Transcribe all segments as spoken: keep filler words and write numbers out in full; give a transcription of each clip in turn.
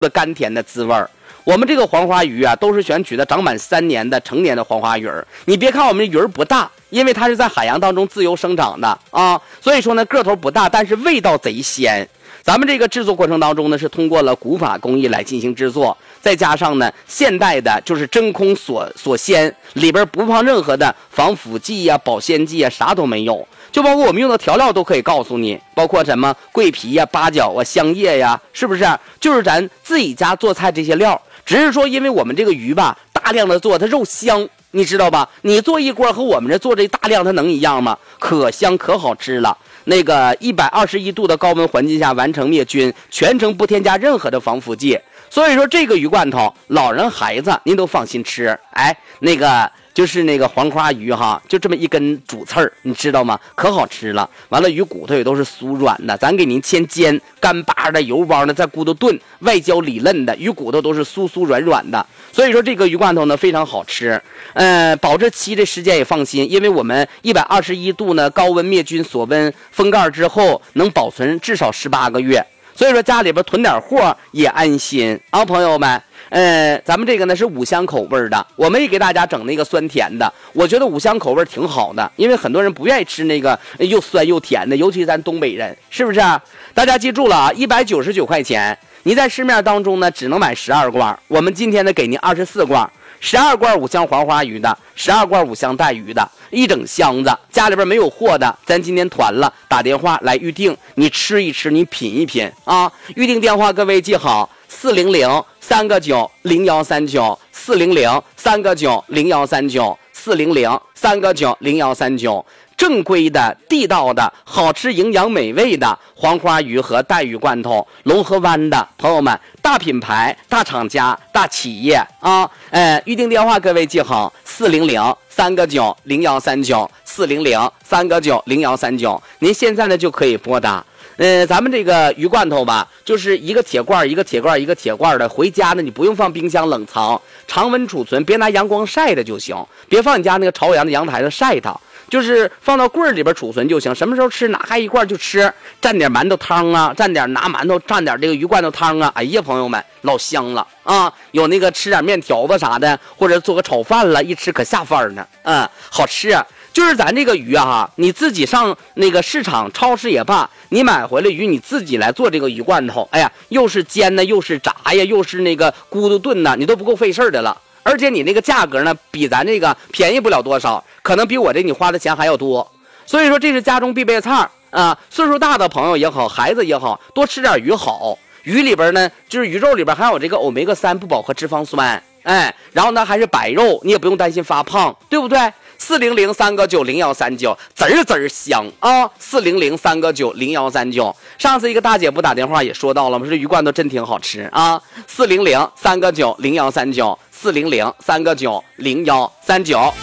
的甘甜的滋味儿。我们这个黄花鱼啊，都是选取的长满三年的成年的黄花鱼儿。你别看我们这鱼儿不大，因为它是在海洋当中自由生长的啊，所以说呢个头不大，但是味道贼鲜。咱们这个制作过程当中呢，是通过了古法工艺来进行制作，再加上呢现代的就是真空锁锁鲜，里边不放任何的防腐剂呀、保鲜剂啊，啥都没有。就包括我们用的调料都可以告诉你，包括什么桂皮呀、八角啊、香叶呀，是不是？就是咱自己家做菜这些料。只是说因为我们这个鱼吧大量的做，它肉香，你知道吧？你做一锅和我们这做这大量它能一样吗？可香可好吃了。那个一百二十一度的高温环境下完成灭菌，全程不添加任何的防腐剂。所以说这个鱼罐头老人孩子您都放心吃。哎，那个就是那个黄花鱼哈，就这么一根主刺儿，你知道吗？可好吃了。完了鱼骨头也都是酥软的，咱给您先煎，干巴的油包的在骨头炖，外焦里嫩的，鱼骨头都是酥酥软软的。所以说这个鱼罐头呢非常好吃。呃，保质期这时间也放心，因为我们一百二十一度呢高温灭菌锁温封盖之后能保存至少十八个月。所以说家里边囤点货也安心啊，朋友们。呃，咱们这个呢是五香口味的，我们也给大家整那个酸甜的。我觉得五香口味挺好的，因为很多人不愿意吃那个又酸又甜的，尤其咱东北人，是不是啊？大家记住了啊，一百九十九块钱，你在市面当中呢只能买十二罐，我们今天呢给您二十四罐。十二罐五香黄花鱼的，十二罐五香带鱼的，一整箱子。家里边没有货的，咱今天团了，打电话来预定，你吃一吃，你品一品啊。预定电话各位记好，四零零三个九零幺三九，四零零三个九零幺三九，四零零三个九零幺三九。正规的、地道的、好吃、营养、美味的黄花鱼和带鱼罐头，龙河湾的朋友们，大品牌、大厂家、大企业啊！呃，预定电话各位记好，四零零三个九零幺三九，四零零三个九零幺三九。您现在呢就可以拨打。呃，咱们这个鱼罐头吧，就是一个铁罐一个铁罐一个铁罐的，回家呢你不用放冰箱冷藏，常温储存，别拿阳光晒的就行，别放你家那个朝阳的阳台上晒它。就是放到柜里边储存就行，什么时候吃拿开一罐就吃，蘸点馒头汤啊，蘸点拿馒头蘸点这个鱼罐头汤啊，哎呀朋友们老香了啊！有那个吃点面条子啥的，或者做个炒饭了，一吃可下饭呢，嗯，好吃啊。就是咱这个鱼啊哈，你自己上那个市场超市也罢，你买回来鱼你自己来做这个鱼罐头，哎呀，又是煎呢，又是炸呀，又是那个咕嘟炖呢，你都不够费事的了。而且你那个价格呢，比咱这个便宜不了多少，可能比我这你花的钱还要多。所以说这是家中必备菜啊，岁数大的朋友也好，孩子也好，多吃点鱼好。鱼里边呢，就是鱼肉里边含有这个欧米伽三不饱和脂肪酸，哎，然后呢还是白肉，你也不用担心发胖，对不对？四零零三个九零幺三九，滋儿滋儿香啊！四零零三个九零幺三九。上次一个大姐不打电话也说到了吗？说鱼罐头真挺好吃啊！四零零三个九零幺三九，四零零三个九零幺三九。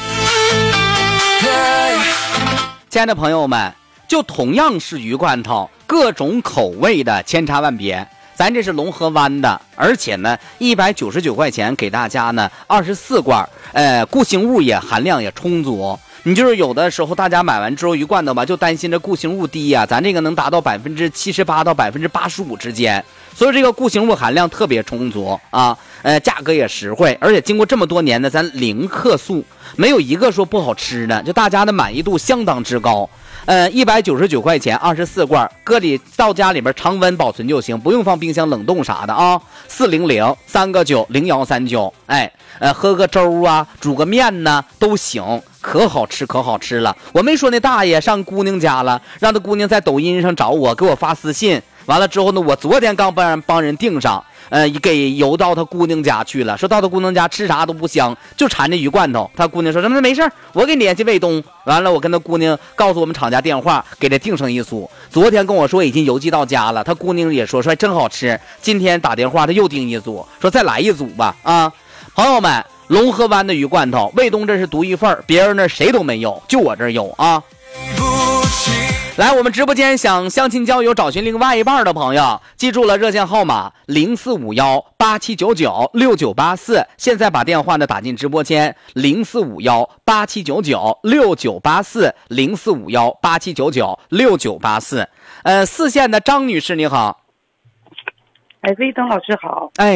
亲爱的朋友们，就同样是鱼罐头，各种口味的千差万别。咱这是龙河湾的，而且呢一百九十九块钱给大家呢二十四罐，呃固形物也含量也充足。你就是有的时候大家买完之后鱼罐头吧，就担心这固形物低呀、啊，咱这个能达到百分之七十八到百分之八十五之间，所以这个固形物含量特别充足啊，呃价格也实惠，而且经过这么多年呢，咱零克数，没有一个说不好吃的，就大家的满意度相当之高。呃，一百九十九块钱，二十四罐，搁里到家里边常温保存就行，不用放冰箱冷冻啥的啊。四零零三个九零幺三九，哎，呃，喝个粥啊，煮个面呢都行，可好吃可好吃了。我没说那大爷上姑娘家了，让他姑娘在抖音上找我，给我发私信。完了之后呢，我昨天刚帮帮人订上，呃，给邮到他姑娘家去了。说到他姑娘家吃啥都不香，就馋这鱼罐头。他姑娘说：“那没事，我给你联系卫东。”完了，我跟他姑娘告诉我们厂家电话，给他订上一组。昨天跟我说已经邮寄到家了。他姑娘也说说真好吃。今天打电话他又订一组，说再来一组吧。啊，朋友们，龙河湾的鱼罐头，卫东这是独一份，别人那谁都没有，就我这儿有啊。来，我们直播间想相亲交友找寻另外一半的朋友，记住了热线号码零四五幺八七九九六九八四，现在把电话呢打进直播间零四五幺八七九九六九八四，零四五幺八七九九六九八四。呃，四线的张女士你好。 哎，魏登老师好。 哎。